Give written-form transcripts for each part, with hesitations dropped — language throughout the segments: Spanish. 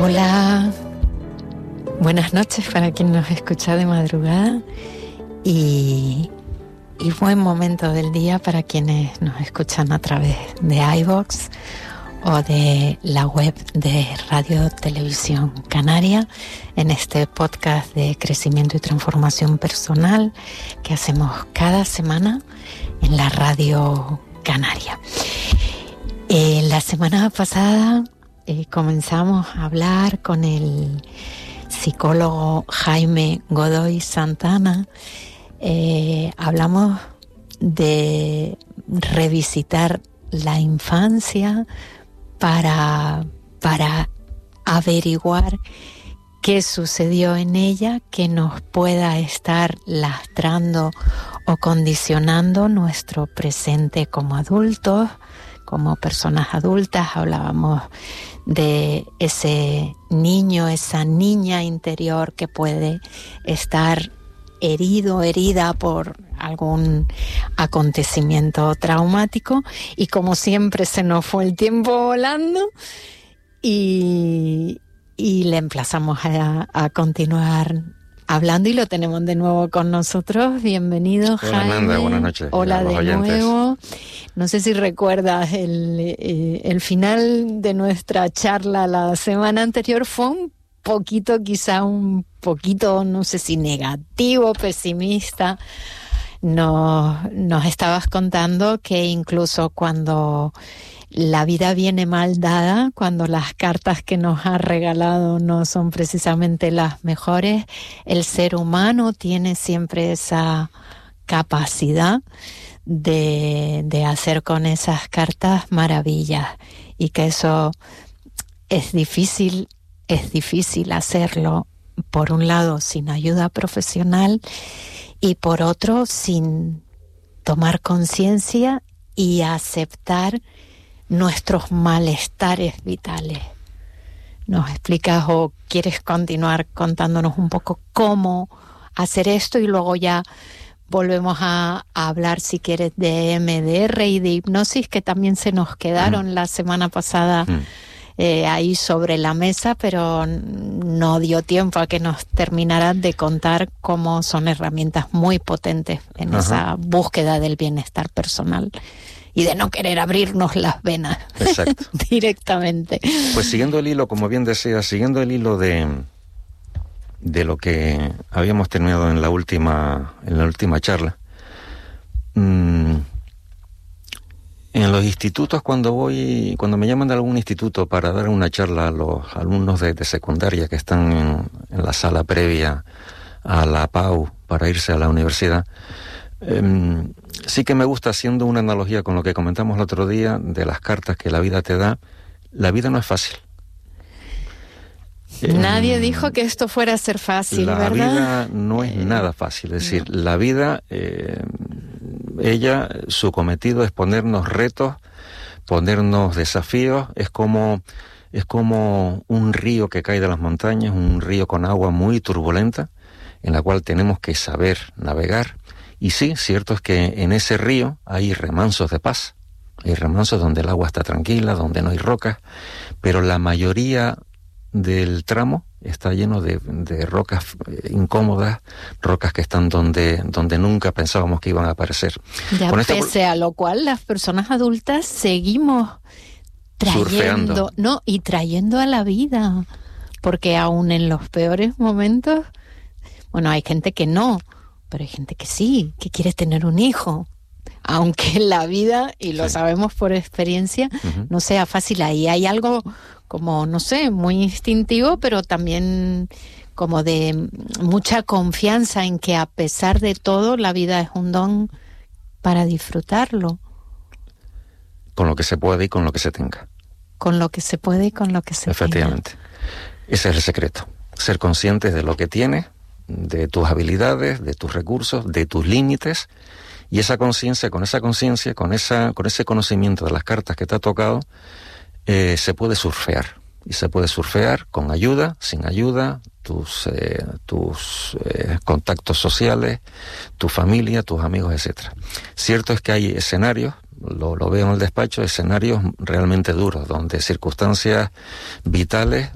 Hola, buenas noches para quien nos escucha de madrugada y buen momento del día para quienes nos escuchan a través de iVoox o de la web de Radio Televisión Canaria, en este podcast de crecimiento y transformación personal que hacemos cada semana en la Radio Canaria. La semana pasada comenzamos a hablar con el psicólogo Jaime Godoy Santana. Hablamos de revisitar la infancia para averiguar qué sucedió en ella que nos pueda estar lastrando o condicionando nuestro presente como adultos, como personas adultas. Hablábamos de ese niño, esa niña interior que puede estar herido, herida por algún acontecimiento traumático, y como siempre se nos fue el tiempo volando y le emplazamos a continuar hablando, y lo tenemos de nuevo con nosotros. Bienvenido, Jaime. Hola, Amanda, buenas noches. Hola de oyentes. Nuevo. No sé si recuerdas el final de nuestra charla la semana anterior. Fue un poquito, no sé si negativo, pesimista. Nos estabas contando que incluso cuando la vida viene mal dada, cuando las cartas que nos ha regalado no son precisamente las mejores, el ser humano tiene siempre esa capacidad de hacer con esas cartas maravillas, y que eso es difícil hacerlo, por un lado sin ayuda profesional y por otro sin tomar conciencia y aceptar nuestros malestares vitales. ¿Nos explicas o quieres continuar contándonos un poco cómo hacer esto, y luego ya volvemos a hablar, si quieres, de MDR y de hipnosis, que también se nos quedaron la semana pasada ahí sobre la mesa, pero no dio tiempo a que nos terminaran de contar cómo son herramientas muy potentes en esa búsqueda del bienestar personal y de no querer abrirnos las venas directamente? Pues siguiendo el hilo, como bien decías, siguiendo el hilo de lo que habíamos terminado en la última charla. En los institutos, cuando me llaman de algún instituto para dar una charla a los alumnos de secundaria que están en la sala previa a la PAU para irse a la universidad, sí que me gusta, haciendo una analogía con lo que comentamos el otro día de las cartas que la vida te da. La vida no es fácil. Nadie dijo que esto fuera a ser fácil, ¿verdad? La vida no es nada fácil. Es decir, la vida, su cometido es ponernos retos, ponernos desafíos. Es como un río que cae de las montañas, un río con agua muy turbulenta, en la cual tenemos que saber navegar. Y sí, cierto es que en ese río hay remansos de paz. Hay remansos donde el agua está tranquila, donde no hay rocas, pero la mayoría del tramo está lleno de rocas incómodas, rocas que están donde nunca pensábamos que iban a aparecer. Ya, pese a lo cual, las personas adultas seguimos trayendo a la vida, porque aún en los peores momentos, bueno, hay gente que no, pero hay gente que sí, que quiere tener un hijo, aunque la vida, y lo sabemos por experiencia, no sea fácil. Ahí hay algo como, no sé, muy instintivo, pero también como de mucha confianza en que a pesar de todo la vida es un don para disfrutarlo. Con lo que se puede y con lo que se tenga. Con lo que se puede y con lo que se tenga. Efectivamente. Ese es el secreto. Ser conscientes de lo que tienes, de tus habilidades, de tus recursos, de tus límites. Y esa conciencia, con ese conocimiento de las cartas que te ha tocado, se puede surfear. Y se puede surfear con ayuda, sin ayuda, tus contactos sociales, tu familia, tus amigos, etcétera. Cierto es que hay escenarios, lo veo en el despacho, escenarios realmente duros, donde circunstancias vitales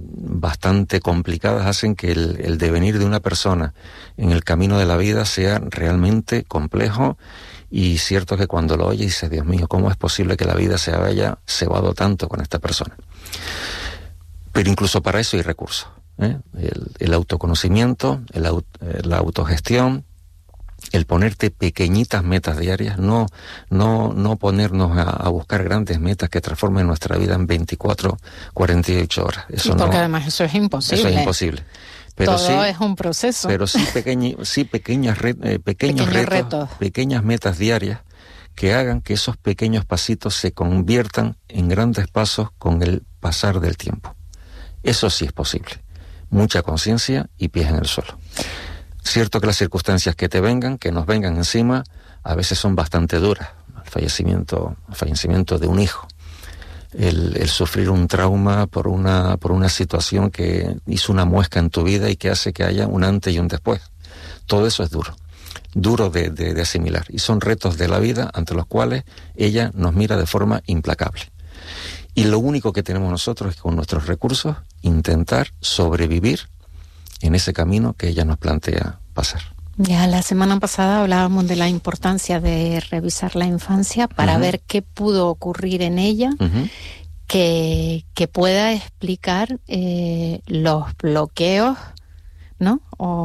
bastante complicadas hacen que el devenir de una persona en el camino de la vida sea realmente complejo. Y cierto que cuando lo oyes dices, Dios mío, ¿cómo es posible que la vida se haya cebado tanto con esta persona? Pero incluso para eso hay recursos, ¿eh? El autoconocimiento, la autogestión, el ponerte pequeñitas metas diarias, no ponernos a buscar grandes metas que transformen nuestra vida en 24, 48 horas. Eso porque además eso es imposible. Eso es imposible. Pero todo sí, es un proceso. Pero sí, pequeños retos, pequeñas metas diarias que hagan que esos pequeños pasitos se conviertan en grandes pasos con el pasar del tiempo. Eso sí es posible. Mucha conciencia y pies en el suelo. Cierto que las circunstancias que nos vengan encima, a veces son bastante duras. El fallecimiento de un hijo. El sufrir un trauma por una situación que hizo una muesca en tu vida y que hace que haya un antes y un después. Todo eso es duro de asimilar. Y son retos de la vida ante los cuales ella nos mira de forma implacable. Y lo único que tenemos nosotros es con nuestros recursos intentar sobrevivir en ese camino que ella nos plantea pasar. Ya la semana pasada hablábamos de la importancia de revisar la infancia para ver qué pudo ocurrir en ella, que pueda explicar los bloqueos, ¿no?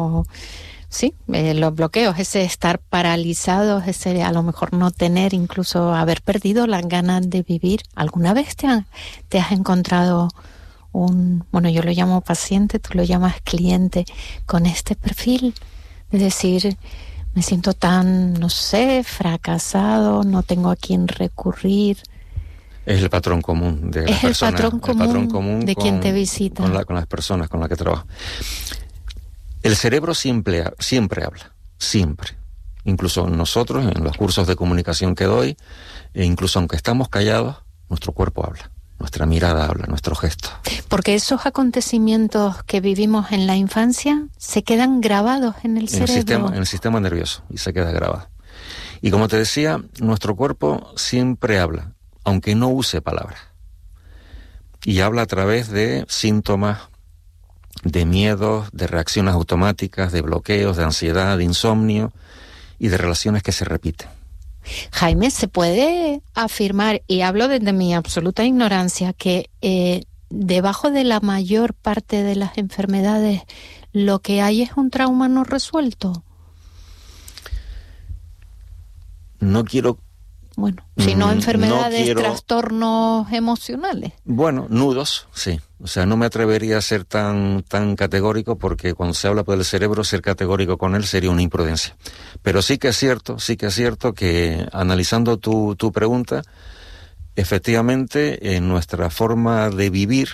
Los bloqueos, ese estar paralizados, ese a lo mejor no tener, incluso haber perdido las ganas de vivir. ¿Alguna vez te has encontrado yo lo llamo paciente, tú lo llamas cliente, con este perfil? Es decir, me siento tan, fracasado, no tengo a quién recurrir. Es el patrón común de las personas. Es el patrón común de quien te visita. Con las personas con las que trabajo. El cerebro siempre habla, siempre. Incluso nosotros, en los cursos de comunicación que doy, incluso aunque estamos callados, nuestro cuerpo habla. Nuestra mirada habla, nuestro gesto. Porque esos acontecimientos que vivimos en la infancia se quedan grabados en el cerebro. En el sistema nervioso, y se queda grabado. Y como te decía, nuestro cuerpo siempre habla, aunque no use palabras. Y habla a través de síntomas, de miedos, de reacciones automáticas, de bloqueos, de ansiedad, de insomnio y de relaciones que se repiten. Jaime, ¿se puede afirmar, y hablo desde mi absoluta ignorancia, que debajo de la mayor parte de las enfermedades lo que hay es un trauma no resuelto? No quiero... sino enfermedades, trastornos emocionales. Bueno, nudos, sí. O sea, no me atrevería a ser tan categórico, porque cuando se habla del cerebro, ser categórico con él sería una imprudencia. Pero sí que es cierto que analizando tu pregunta, efectivamente en nuestra forma de vivir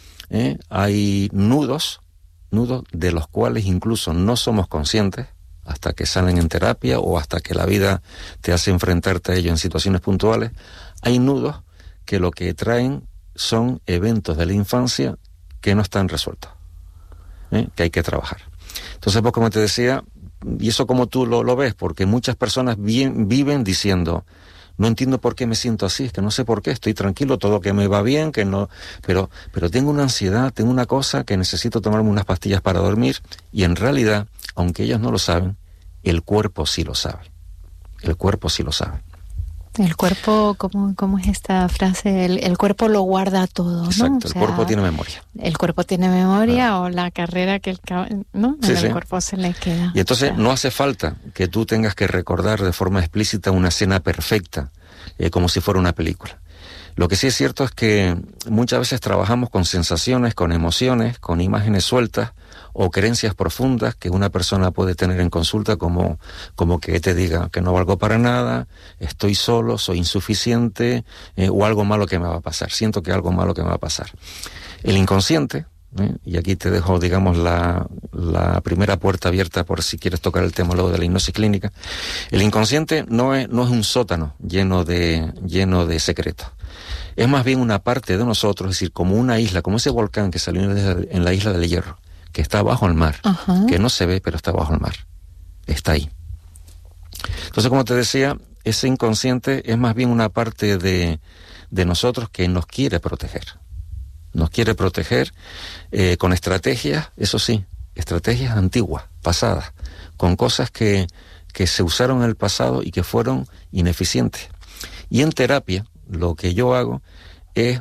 hay nudos de los cuales incluso no somos conscientes hasta que salen en terapia o hasta que la vida te hace enfrentarte a ello en situaciones puntuales. Hay nudos que lo que traen son eventos de la infancia que no están resueltos, que hay que trabajar. Entonces, pues, como te decía, y eso como tú lo ves, porque muchas personas viven diciendo, no entiendo por qué me siento así, es que no sé por qué, estoy tranquilo, todo que me va bien, que no, pero tengo una ansiedad, tengo una cosa que necesito tomarme unas pastillas para dormir, y en realidad, aunque ellos no lo saben, el cuerpo sí lo sabe. El cuerpo sí lo sabe. El cuerpo, ¿cómo es esta frase? El cuerpo lo guarda todo, ¿no? Exacto, el cuerpo tiene memoria. El cuerpo tiene memoria, o la carrera que ¿no? En el cuerpo se le queda. Y entonces no hace falta que tú tengas que recordar de forma explícita una escena perfecta, como si fuera una película. Lo que sí es cierto es que muchas veces trabajamos con sensaciones, con emociones, con imágenes sueltas o creencias profundas que una persona puede tener en consulta, como que te diga que no valgo para nada, estoy solo, soy insuficiente, o algo malo que me va a pasar. Siento que algo malo que me va a pasar. El inconsciente, y aquí te dejo, digamos, la primera puerta abierta por si quieres tocar el tema luego de la hipnosis clínica. El inconsciente no es un sótano lleno de secretos. Es más bien una parte de nosotros, es decir, como una isla, como ese volcán que salió en la isla del Hierro, que está bajo el mar, que no se ve, pero está bajo el mar. Está ahí. Entonces, como te decía, ese inconsciente es más bien una parte de nosotros que nos quiere proteger. nos quiere proteger con estrategias, eso sí, estrategias antiguas, pasadas, con cosas que se usaron en el pasado y que fueron ineficientes. Y en terapia, lo que yo hago es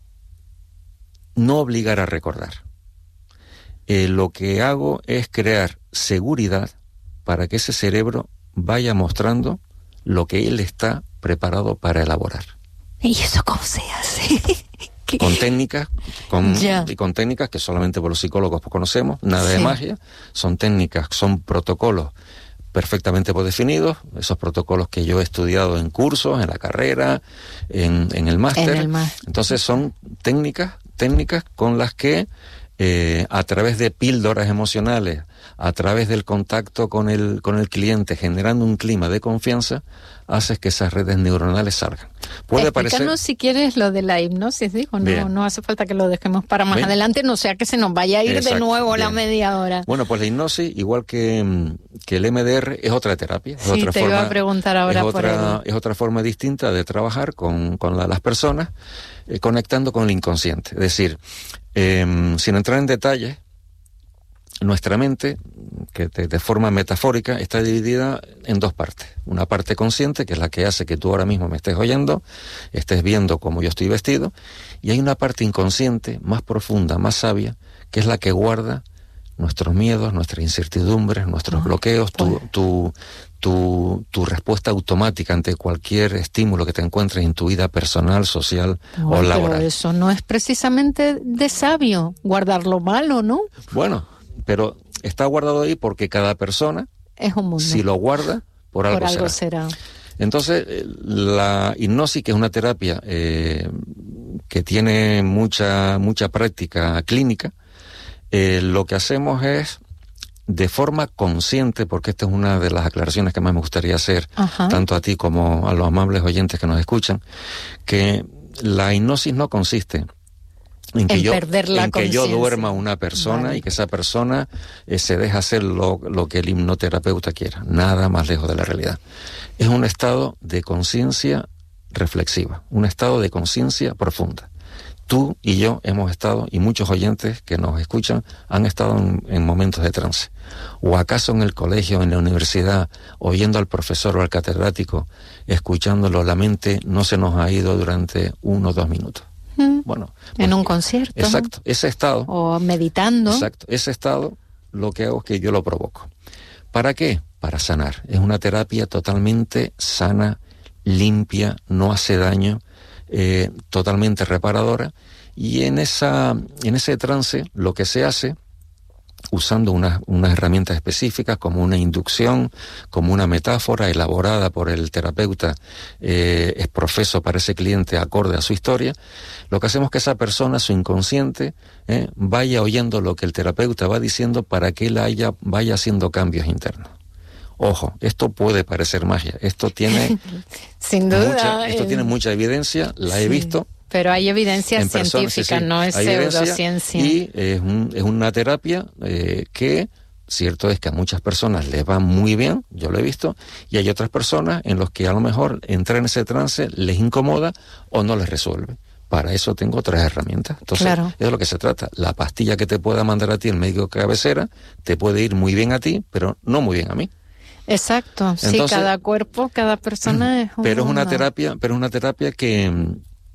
no obligar a recordar. Lo que hago es crear seguridad para que ese cerebro vaya mostrando lo que él está preparado para elaborar. ¿Y eso cómo se hace? Con técnicas, y con técnicas que solamente por los psicólogos conocemos, nada de magia, son técnicas, son protocolos perfectamente definidos, esos protocolos que yo he estudiado en cursos, en la carrera, en el máster. Entonces son técnicas con las que a través de píldoras emocionales, a través del contacto con el cliente, generando un clima de confianza, haces que esas redes neuronales salgan. Puede parecer... Explícanos si quieres lo de la hipnosis, digo, no hace falta que lo dejemos para más adelante, no sea que se nos vaya a ir de nuevo la media hora. Bueno, pues la hipnosis, igual que el MDR, es otra terapia. Es otra forma, iba a preguntar ahora es otra forma distinta de trabajar con las personas, conectando con el inconsciente. Es decir, sin entrar en detalles, nuestra mente, que de forma metafórica, está dividida en dos partes. Una parte consciente, que es la que hace que tú ahora mismo me estés oyendo, estés viendo cómo yo estoy vestido, y hay una parte inconsciente, más profunda, más sabia, que es la que guarda nuestros miedos, nuestras incertidumbres, nuestros bloqueos, tu respuesta automática ante cualquier estímulo que te encuentres en tu vida personal, social o laboral. Pero eso no es precisamente de sabio, guardar lo malo, ¿no? Bueno, pero está guardado ahí porque cada persona, es un mundo. Si lo guarda, por algo será. Entonces, la hipnosis, que es una terapia que tiene mucha práctica clínica, lo que hacemos es, de forma consciente, porque esta es una de las aclaraciones que más me gustaría hacer, tanto a ti como a los amables oyentes que nos escuchan, que la hipnosis no consiste en que yo duerma a una persona y que esa persona se deje hacer lo que el hipnoterapeuta quiera. Nada más lejos de la realidad. Es un estado de conciencia reflexiva, un estado de conciencia profunda. Tú y yo hemos estado, y muchos oyentes que nos escuchan, han estado en momentos de trance. O acaso en el colegio, en la universidad, oyendo al profesor o al catedrático, escuchándolo, la mente no se nos ha ido durante 1 o 2 minutos. Bueno, en un concierto. Exacto, ese estado. O meditando. Exacto, ese estado lo que hago es que yo lo provoco. ¿Para qué? Para sanar. Es una terapia totalmente sana, limpia, no hace daño, totalmente reparadora. Y en ese trance lo que se hace, usando unas herramientas específicas como una inducción, como una metáfora elaborada por el terapeuta, es profeso para ese cliente acorde a su historia, lo que hacemos es que esa persona, su inconsciente, vaya oyendo lo que el terapeuta va diciendo para que él vaya haciendo cambios internos. Ojo, esto puede parecer magia, esto tiene sin duda tiene mucha evidencia, la he visto. Pero hay evidencia científica, no es pseudociencia. Y es una terapia que, cierto es que a muchas personas les va muy bien, yo lo he visto, y hay otras personas en los que a lo mejor entrar en ese trance les incomoda o no les resuelve. Para eso tengo otras herramientas. Entonces, es de lo que se trata. La pastilla que te pueda mandar a ti el médico cabecera te puede ir muy bien a ti, pero no muy bien a mí. Exacto. Entonces, sí, cada cuerpo, cada persona es un... Pero es una terapia que...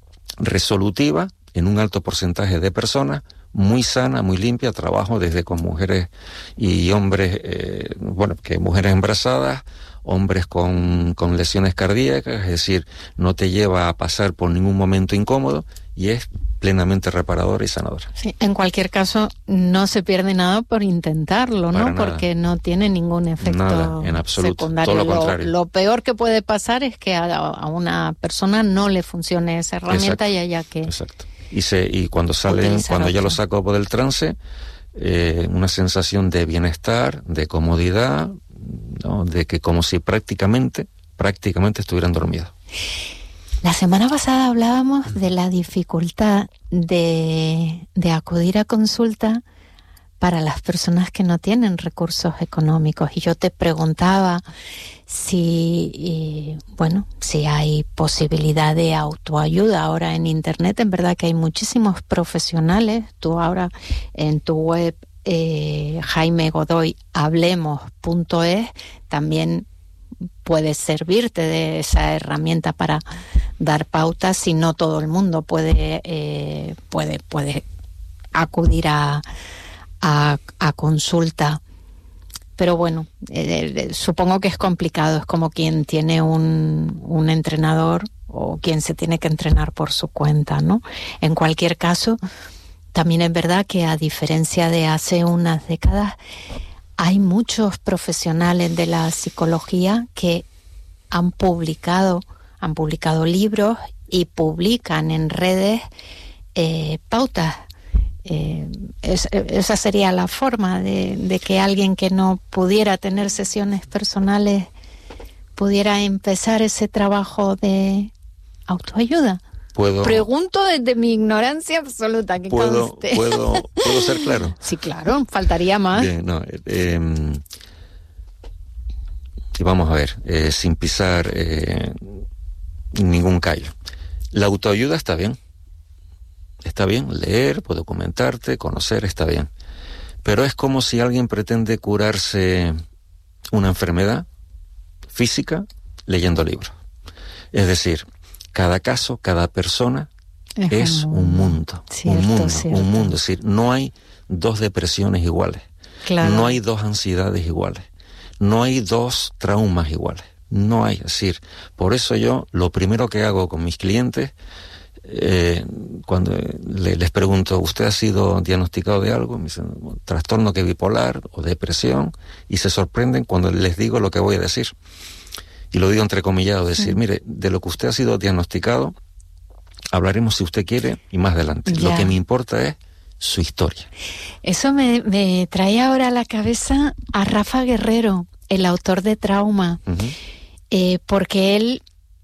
resolutiva en un alto porcentaje de personas, muy sana, muy limpia. Trabajo desde con mujeres y hombres, que mujeres embarazadas, hombres con lesiones cardíacas, es decir, no te lleva a pasar por ningún momento incómodo y es plenamente reparadora y sanadora. Sí, en cualquier caso, no se pierde nada por intentarlo, ¿no? Porque no tiene ningún efecto en absoluto, secundario. Todo lo contrario. Lo peor que puede pasar es que a una persona no le funcione esa herramienta. Exacto, y haya que... Exacto. Y cuando ya lo saco del trance, una sensación de bienestar, de comodidad, ¿no? De que como si prácticamente estuvieran dormidos. La semana pasada hablábamos de la dificultad de acudir a consulta para las personas que no tienen recursos económicos. Y yo te preguntaba si hay posibilidad de autoayuda ahora en Internet. En verdad que hay muchísimos profesionales. Tú ahora en tu web, Jaime Godoy, hablemos.es, también puedes servirte de esa herramienta para dar pautas, si no todo el mundo puede acudir a consulta. Pero bueno, supongo que es complicado, es como quien tiene un entrenador o quien se tiene que entrenar por su cuenta, ¿no? En cualquier caso, también es verdad que a diferencia de hace unas décadas, hay muchos profesionales de la psicología que han publicado libros y publican en redes pautas. Esa sería la forma de que alguien que no pudiera tener sesiones personales pudiera empezar ese trabajo de autoayuda. Pregunto desde mi ignorancia absoluta, que conste. ¿Puedo ser claro? Sí, claro, faltaría más. Bien, y vamos a ver, sin pisar ningún callo. La autoayuda está bien. Está bien, leer, documentarte, conocer, está bien. Pero es como si alguien pretende curarse una enfermedad física leyendo libros. Es decir, cada caso, cada persona es un mundo. Cierto, un mundo. Es decir, no hay dos depresiones iguales. Claro. No hay dos ansiedades iguales. No hay dos traumas iguales. No hay. Es decir, por eso yo lo primero que hago con mis clientes, cuando les pregunto, ¿usted ha sido diagnosticado de algo? Me dicen, trastorno que bipolar o depresión, y se sorprenden cuando les digo lo que voy a decir. Y lo digo entrecomillado, decir, mire, de lo que usted ha sido diagnosticado, hablaremos si usted quiere y más adelante. Ya. Lo que me importa es su historia. Eso me trae ahora a la cabeza a Rafa Guerrero, el autor de Trauma, porque él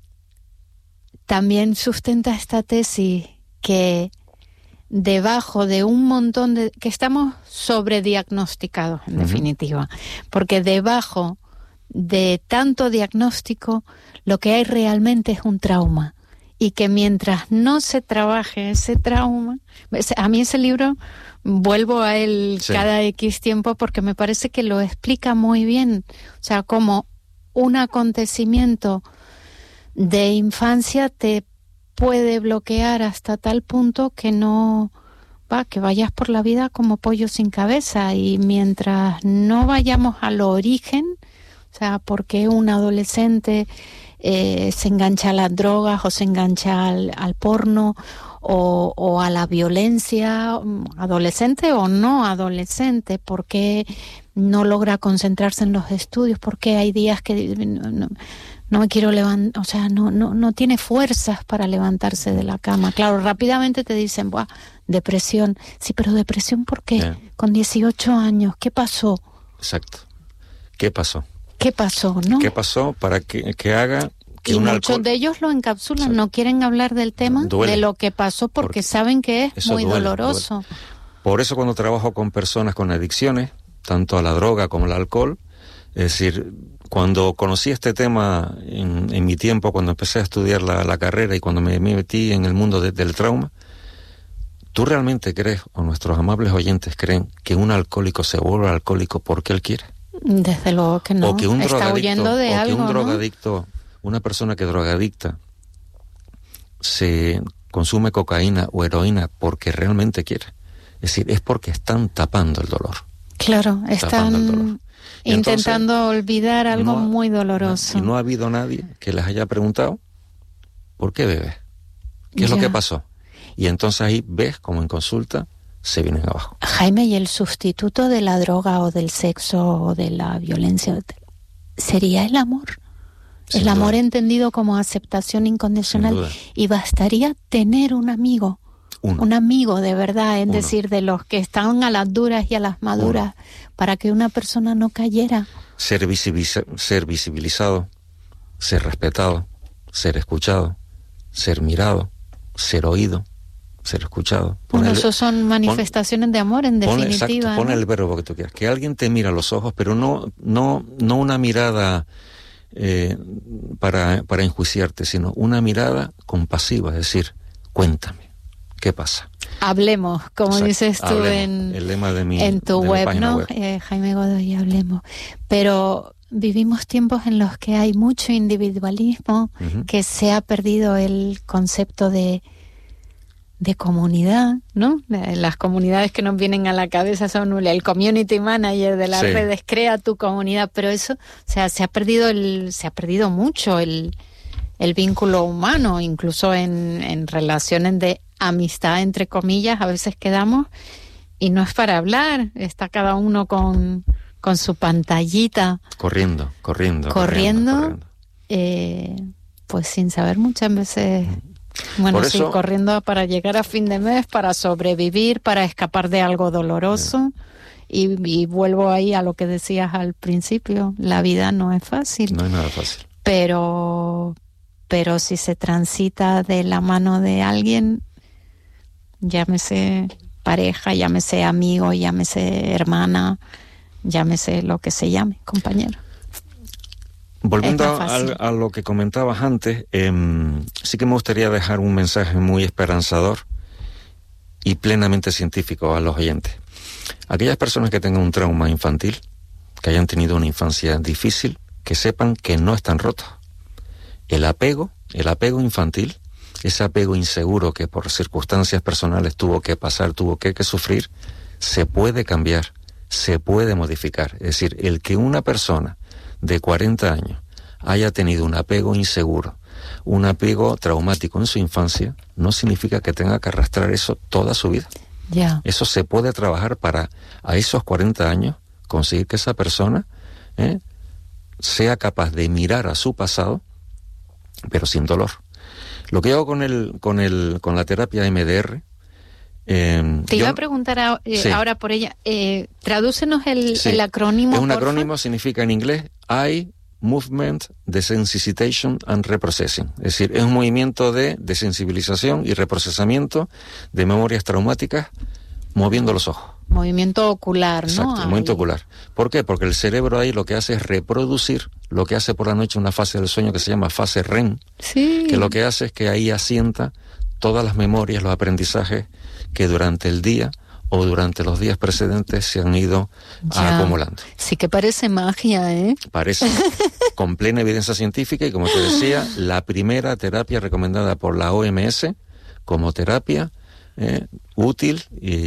también sustenta esta tesis que debajo de un montón que estamos sobrediagnosticados, en definitiva, porque debajo de tanto diagnóstico lo que hay realmente es un trauma, y que mientras no se trabaje ese trauma, a mí ese libro vuelvo a él cada X tiempo porque me parece que lo explica muy bien, o sea, como un acontecimiento de infancia te puede bloquear hasta tal punto que que vayas por la vida como pollo sin cabeza, y mientras no vayamos al origen, o sea, por qué un adolescente se engancha a las drogas o se engancha al porno o a la violencia, adolescente o no adolescente, por qué no logra concentrarse en los estudios, por qué hay días que no me quiero levantar, o sea, no tiene fuerzas para levantarse de la cama. Claro, rápidamente te dicen, ¡buah, depresión! Sí, pero ¿depresión por qué? Con 18 años, ¿qué pasó? Exacto. ¿Qué pasó? ¿Qué pasó, no? ¿Qué pasó para que haga que y un muchos alcohol... de ellos lo encapsulan, Exacto. No quieren hablar del tema, de lo que pasó, porque saben que es muy doloroso. Duele. Por eso cuando trabajo con personas con adicciones, tanto a la droga como al alcohol, es decir, cuando conocí este tema en mi tiempo, cuando empecé a estudiar la carrera y cuando me metí en el mundo del trauma, ¿tú realmente crees, o nuestros amables oyentes creen, que un alcohólico se vuelve alcohólico porque él quiere? Desde luego que no. O que un está huyendo de algo, que un ¿no? drogadicto, una persona que es drogadicta, se consume cocaína o heroína porque realmente quiere. Es decir, es porque están tapando el dolor. Claro, están intentando entonces, olvidar algo muy doloroso. Y no ha habido nadie que les haya preguntado, ¿por qué bebes? ¿Qué es lo que pasó? Y entonces ahí ves como en consulta se vienen abajo. Jaime, ¿y el sustituto de la droga o del sexo o de la violencia sería el amor? El amor entendido como aceptación incondicional. Y bastaría tener un amigo. Un amigo de verdad, es decir, de los que están a las duras y a las maduras, para que una persona no cayera. Ser visibilizado, ser respetado, ser escuchado, ser mirado, ser oído, ser escuchado. Bueno, eso son manifestaciones de amor, en definitiva. Exacto, pon el verbo que tú quieras. Que alguien te mira a los ojos, pero no una mirada para enjuiciarte, sino una mirada compasiva, es decir, cuéntame, ¿qué pasa? Hablemos, como exacto, dices tú el lema en tu web, ¿no? Jaime Godoy, hablemos. Pero vivimos tiempos en los que hay mucho individualismo, que se ha perdido el concepto de comunidad, ¿no? Las comunidades que nos vienen a la cabeza son el community manager de las redes, crea tu comunidad, pero eso, o sea, se ha perdido mucho el vínculo humano, incluso en relaciones de amistad, entre comillas, a veces quedamos y no es para hablar, está cada uno con su pantallita. Corriendo. Pues sin saber muchas veces. Bueno, sí, corriendo para llegar a fin de mes, para sobrevivir, para escapar de algo doloroso. Y vuelvo ahí a lo que decías al principio, la vida no es fácil. No es nada fácil. Pero si se transita de la mano de alguien, llámese pareja, llámese amigo, llámese hermana, llámese lo que se llame, compañero. Volviendo a lo que comentabas antes, sí que me gustaría dejar un mensaje muy esperanzador y plenamente científico a los oyentes. Aquellas personas que tengan un trauma infantil, que hayan tenido una infancia difícil, que sepan que no están rotos. El apego infantil, ese apego inseguro que por circunstancias personales tuvo que pasar, tuvo que sufrir, se puede cambiar, se puede modificar. Es decir, el que una persona de 40 años haya tenido un apego inseguro, un apego traumático en su infancia, no significa que tenga que arrastrar eso toda su vida. Yeah. Eso se puede trabajar para, a esos 40 años, conseguir que esa persona sea capaz de mirar a su pasado, pero sin dolor. Lo que hago con la terapia MDR... Te iba a preguntar ahora por ella. Tradúcenos el acrónimo. Es un acrónimo, significa en inglés Eye Movement Desensitization and Reprocessing. Es decir, es un movimiento de desensibilización y reprocesamiento de memorias traumáticas moviendo los ojos. Movimiento ocular, ¿no? Exacto, movimiento ocular. ¿Por qué? Porque el cerebro ahí lo que hace es reproducir lo que hace por la noche una fase del sueño que se llama fase REM, que lo que hace es que ahí asienta todas las memorias, los aprendizajes que durante el día o durante los días precedentes se han ido acumulando. Sí que parece magia, ¿eh? Parece, con plena evidencia científica y, como te decía, la primera terapia recomendada por la OMS como terapia útil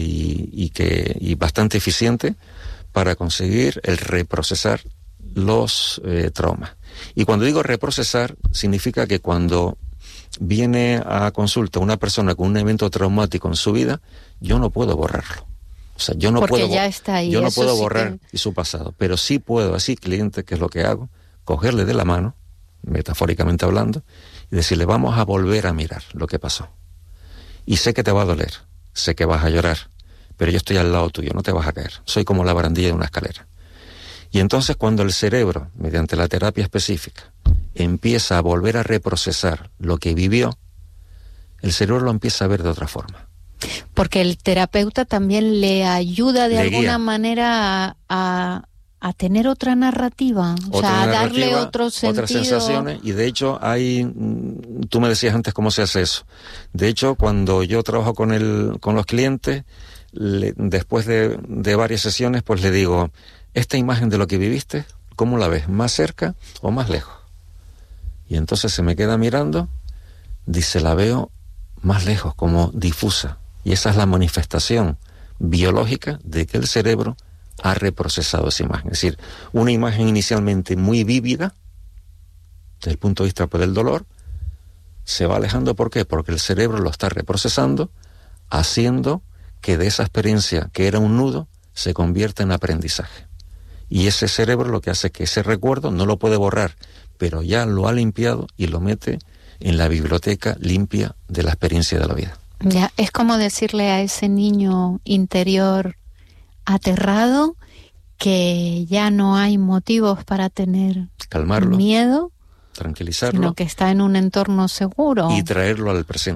y bastante eficiente para conseguir el reprocesar los traumas. Y cuando digo reprocesar, significa que cuando viene a consulta una persona con un evento traumático en su vida, yo no puedo borrarlo. O sea, yo no puedo, ya está ahí. Yo no puedo borrar su pasado, pero sí puedo, así cliente, que es lo que hago, cogerle de la mano, metafóricamente hablando, y decirle, vamos a volver a mirar lo que pasó. Y sé que te va a doler, sé que vas a llorar, pero yo estoy al lado tuyo, no te vas a caer. Soy como la barandilla de una escalera. Y entonces cuando el cerebro, mediante la terapia específica, empieza a volver a reprocesar lo que vivió, el cerebro lo empieza a ver de otra forma. Porque el terapeuta también le ayuda de alguna manera a tener otra narrativa, o sea, a darle otro sentido. Otras sensaciones, y de hecho tú me decías antes cómo se hace eso. De hecho, cuando yo trabajo con los clientes, después de varias sesiones, pues le digo, esta imagen de lo que viviste, ¿cómo la ves? ¿Más cerca o más lejos? Y entonces se me queda mirando, dice, la veo más lejos, como difusa. Y esa es la manifestación biológica de que el cerebro ha reprocesado esa imagen. Es decir, una imagen inicialmente muy vívida, desde el punto de vista del dolor, se va alejando. ¿Por qué? Porque el cerebro lo está reprocesando, haciendo que de esa experiencia que era un nudo, se convierta en aprendizaje. Y ese cerebro lo que hace es que ese recuerdo no lo puede borrar, pero ya lo ha limpiado y lo mete en la biblioteca limpia de la experiencia de la vida. Ya, es como decirle a ese niño interior aterrado que ya no hay motivos para tener calmarlo, miedo, tranquilizarlo, sino que está en un entorno seguro. Y traerlo al presente.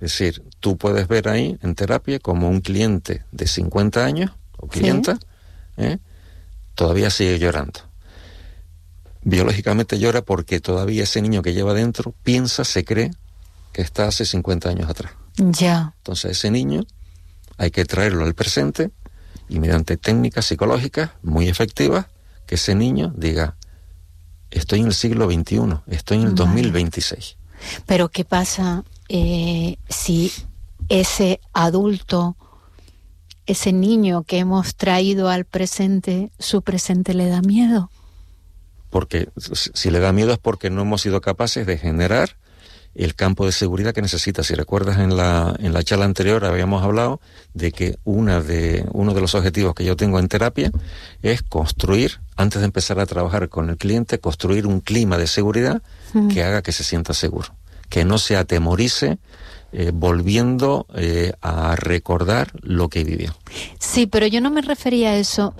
Es decir, tú puedes ver ahí en terapia como un cliente de 50 años o clienta, todavía sigue llorando. Biológicamente llora porque todavía ese niño que lleva dentro piensa, se cree que está hace 50 años atrás. Ya. Entonces ese niño hay que traerlo al presente y mediante técnicas psicológicas muy efectivas que ese niño diga: estoy en el siglo XXI, estoy en el 2026. Pero ¿qué pasa si ese adulto, ese niño que hemos traído al presente, su presente le da miedo? Porque si le da miedo es porque no hemos sido capaces de generar el campo de seguridad que necesita. Si recuerdas, en la charla anterior habíamos hablado de que uno de los objetivos que yo tengo en terapia es construir, antes de empezar a trabajar con el cliente, construir un clima de seguridad que haga que se sienta seguro, que no se atemorice volviendo a recordar lo que vivió. Sí, pero yo no me refería a eso.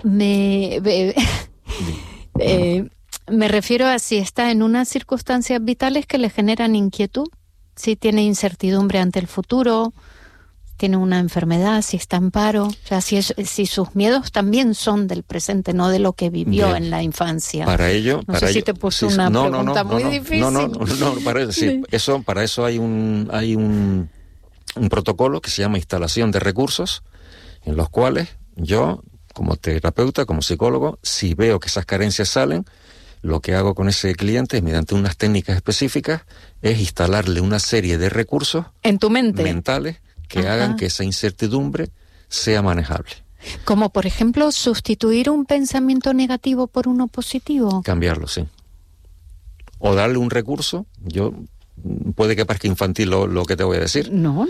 Me refiero a si está en unas circunstancias vitales que le generan inquietud, si tiene incertidumbre ante el futuro, tiene una enfermedad, si está en paro, o sea, si sus miedos también son del presente, no de lo que vivió Bien. En la infancia. Para ello, no sé si te puse una pregunta muy difícil. No, para eso hay un protocolo que se llama instalación de recursos, en los cuales yo, como terapeuta, como psicólogo, si veo que esas carencias salen, lo que hago con ese cliente, mediante unas técnicas específicas, es instalarle una serie de recursos en tu mente mentales que hagan que esa incertidumbre sea manejable. Como, por ejemplo, sustituir un pensamiento negativo por uno positivo. Cambiarlo, sí. O darle un recurso. Puede que parezca infantil lo que te voy a decir. No.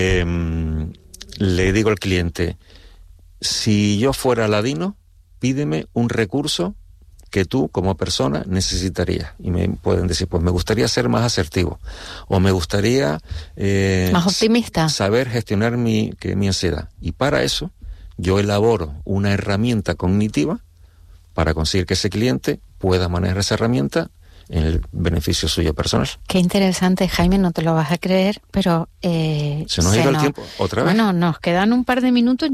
Le digo al cliente: si yo fuera Aladino, pídeme un recurso que tú como persona necesitarías. Y me pueden decir: pues me gustaría ser más asertivo, o me gustaría más optimista, saber gestionar mi ansiedad. Y para eso yo elaboro una herramienta cognitiva para conseguir que ese cliente pueda manejar esa herramienta en el beneficio suyo personal. Qué interesante, Jaime, no te lo vas a creer, pero se nos ha ido el tiempo otra vez. Bueno, nos quedan un par de minutos.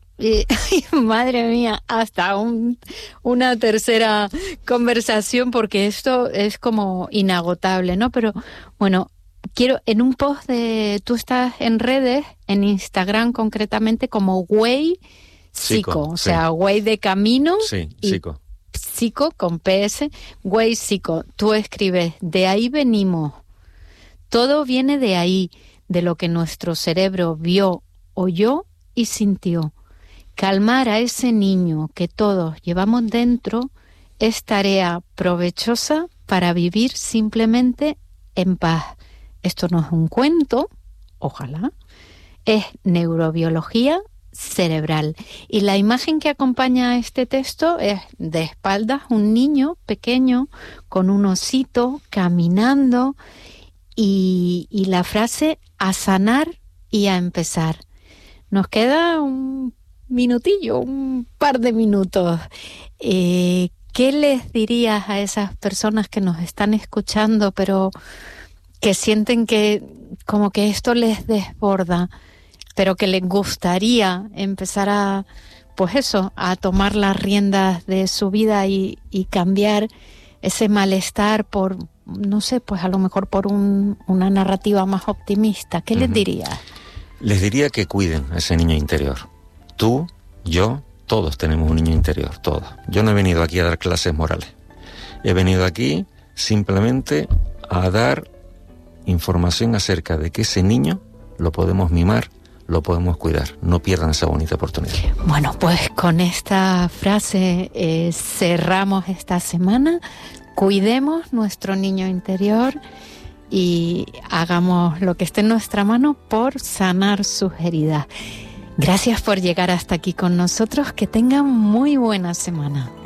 Madre mía, hasta una tercera conversación, porque esto es como inagotable, ¿no? Pero bueno, quiero, en un post tú estás en redes, en Instagram concretamente, como Way Psico, o sea, Way de camino. Sí, Psico. Psico con PS, Way Psico. Tú escribes: de ahí venimos. Todo viene de ahí, de lo que nuestro cerebro vio, oyó y sintió. Calmar a ese niño que todos llevamos dentro es tarea provechosa para vivir simplemente en paz. Esto no es un cuento, ojalá, es neurobiología cerebral. Y la imagen que acompaña a este texto es de espaldas un niño pequeño con un osito caminando y la frase: a sanar y a empezar. Nos queda un par de minutos. ¿Qué les dirías a esas personas que nos están escuchando, pero que sienten que como que esto les desborda, pero que les gustaría empezar a tomar las riendas de su vida y cambiar ese malestar por, no sé, pues a lo mejor por una narrativa más optimista? ¿Qué les dirías? Les diría que cuiden a ese niño interior. Tú, yo, todos tenemos un niño interior, todos. Yo no he venido aquí a dar clases morales. He venido aquí simplemente a dar información acerca de que ese niño lo podemos mimar, lo podemos cuidar. No pierdan esa bonita oportunidad. Bueno, pues con esta frase cerramos esta semana. Cuidemos nuestro niño interior y hagamos lo que esté en nuestra mano por sanar sus heridas. Gracias por llegar hasta aquí con nosotros. Que tengan muy buena semana.